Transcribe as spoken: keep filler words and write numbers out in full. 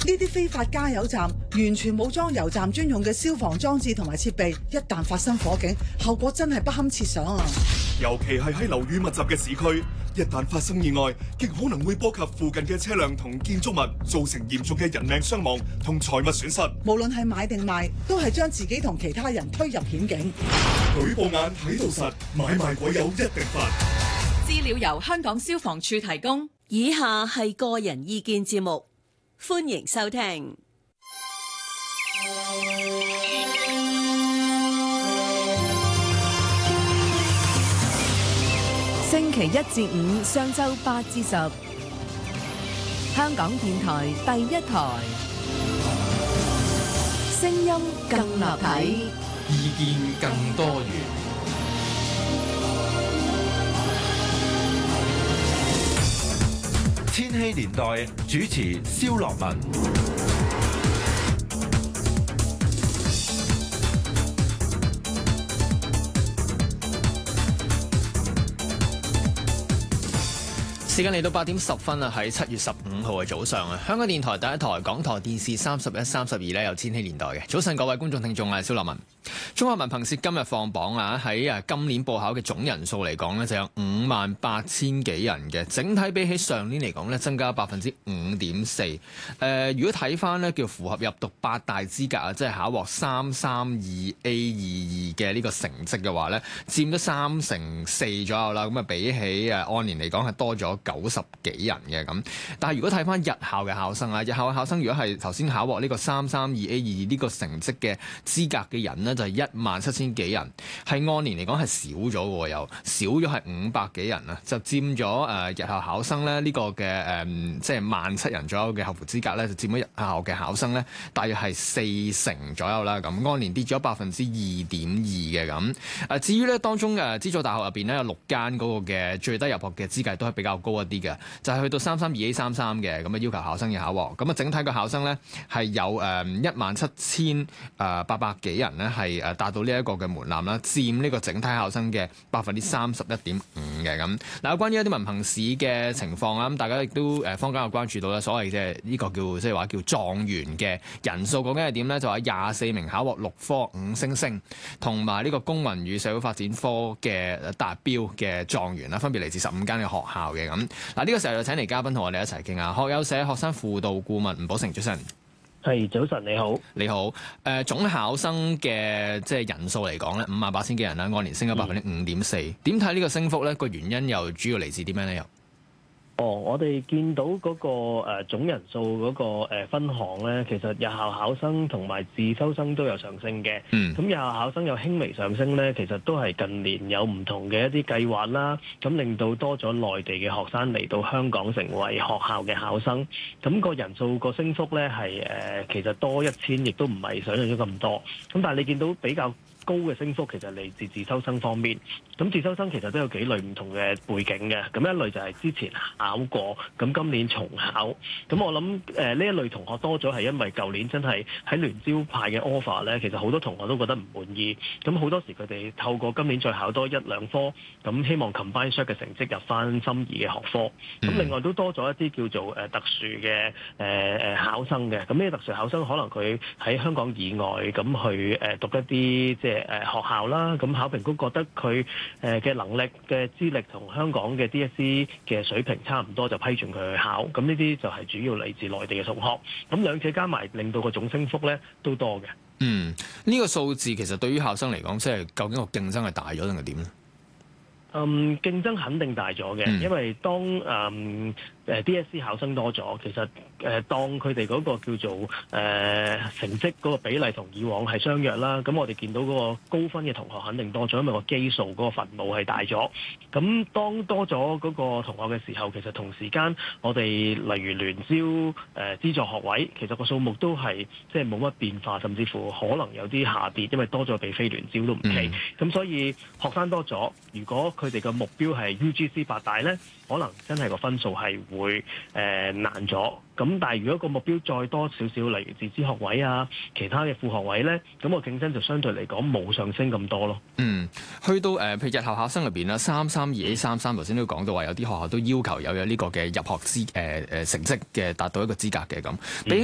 呢啲非法加油站完全冇裝油站專用嘅消防裝置同埋設備，一旦發生火警，後果真係不堪設想啊！ 尤其係喺樓宇密集嘅市區，一旦發生意外，極可能會波及附近嘅車輛同建築物，造成嚴重嘅人命傷亡同財物損失。 無論係買定賣，都係將自己同其他人推入險境。 舉報眼睇到實，買賣鬼友一定罰。 資料由香港消防處提供。 以下係個人意見節目，歡迎收聽。 星期一至五上晝八至十，香港電台第一台，聲音更立體， 意見更多元。千禧年代主持蕭樂文。 時間嚟到八點十分啊，喺七月十五號嘅早上啊，香港電台第一台、港台電視三十一、三十二咧有千禧年代嘅早晨，各位觀眾聽眾啊，蕭樂文。中學文憑試今日放榜啊，喺啊今年報考嘅總人數嚟講呢，就有五萬八千幾人嘅，整體比起上年嚟講呢，增加百分之五點四。誒，如果睇翻呢，叫符合入讀八大資格啊，即係考獲三三二 A 二二嘅呢個成績嘅話呢，佔咗三成四左右啦。咁啊，比起誒按年嚟講係多咗九十幾人嘅咁。但係如果睇翻日校嘅考生啊，日校嘅考生如果係頭先考獲呢個三三二 A 二二呢個成績嘅資格嘅人呢，就係一萬七千幾人，係按年嚟講係少咗嘅，又少咗係五百幾人啊，就佔咗誒日校考生咧呢個嘅誒、呃、即係萬七人左右嘅合乎資格咧，就佔咗日校嘅考生咧，大約係四成左右啦。咁按年跌咗百分之二點二嘅咁。誒至於咧當中誒資助大學入邊咧有六間嗰個嘅最低入學嘅資格都係比較高一啲嘅，就係、是、去到三三二 A 三三嘅咁啊要求考生嘅考獲。咁啊整體嘅考生咧係有誒一萬七千誒八百幾人咧係誒達到呢一個嘅門檻啦，佔呢個整體考生嘅百分之三十一點五嘅咁。嗱，關於一啲文憑試嘅情況啦，咁大家亦都誒坊間有關注到啦，所謂嘅呢個叫即係話叫狀元嘅人數究竟係點咧？就話廿四名考獲六科五星星，同埋呢個公民與社會發展科嘅達標嘅狀元啦，分別嚟自十五間嘅學校嘅咁。嗱，呢個時候就請嚟嘉賓同我哋一齊傾下，學友社學生輔導顧問吳寶成，早晨。 係，早晨，你好。 你好。誒、呃、總考生嘅即係人數嚟講咧，五萬八千幾人啦，按年升咗百分之五點四。點睇呢個升幅咧？個原因又主要嚟自點樣咧？又？ 哦，我哋見到嗰、那個誒、呃、總人數嗰個誒分項咧，其實日校考生同埋自修生都有上升嘅。嗯，咁日校考生有輕微上升咧，其實都係近年有唔同嘅一啲計劃啦，咁令到多咗內地嘅學生嚟到香港成為學校嘅考生。咁、那個人數個升幅咧係誒其實多一千，亦都唔係想象咗咁多。咁但係你見到比較高嘅升幅其實嚟自自修生方面，咁自修生其實都有幾類唔同嘅背景嘅，咁一類就係之前考過，咁今年重考，咁我諗誒呢一類同學多咗係因為舊年真係喺聯招派嘅 offer 咧，其實好多同學都覺得唔滿意，咁好多時佢哋透過今年再考多一兩科，咁希望 combine short 嘅成績入翻心儀嘅學科，咁另外都多咗一啲叫做誒特殊嘅誒誒考生嘅，咁呢個特殊考生可能佢喺香港以外咁去誒讀一啲即係誒學校啦，咁考評局覺得佢誒嘅能力嘅資歷同香港嘅 D S E 嘅水平差唔多，就批准佢去考。咁呢啲就係主要嚟自內地嘅同學。咁兩者加埋，令到個總升幅咧都多嘅。 嗯，呢、這個數字其實對於考生嚟講，即係究竟個競爭係大咗定係點咧？ 嗯，競爭肯定大咗嘅， 嗯、 因為當誒誒、嗯、D S E 考生多咗，其實誒、呃、當佢哋嗰個叫做誒、呃、成績嗰個比例同以往係相若啦，咁我哋見到嗰個高分嘅同學肯定多咗，因為個基數嗰個分母係大咗。咁當多咗嗰個同學嘅時候，其實同時間我哋例如聯招誒、呃、資助學位，其實個數目都係即係冇乜變化，甚至乎可能有啲下跌，因為多咗被非聯招都唔奇。咁、嗯、所以學生多咗，如果佢哋嘅目標係 U G C 八大呢，可能真係個分數係會誒、呃、難咗。咁但係如果個目標再多少少，例如自資學位啊、其他嘅副學位呢，咁個競爭就相對嚟講冇上升咁多咯。嗯， 去到誒、呃、譬如日校考生入邊啦，三三二 A 三三頭先都講到話，有啲學校都要求有有呢個嘅入學資誒誒成績嘅達到一個資格嘅咁。